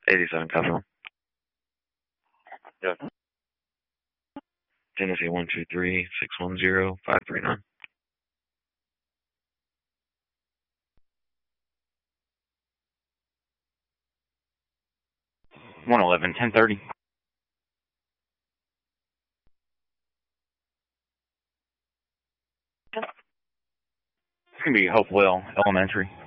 87 Capital. Yeah. Tennessee 123-610-539. 111, 1030. It's going to be Hopewell Elementary.